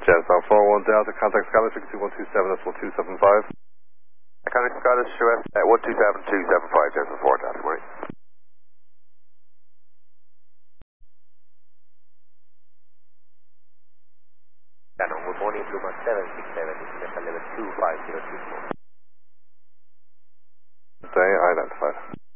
Gemstown 41 Delta, contact Scottish 62127, that's 1275. Contact Scottish US at 127275, Gemstown 4 Delta, morning. Good morning, Luma 767, destination level 25024. Day identified.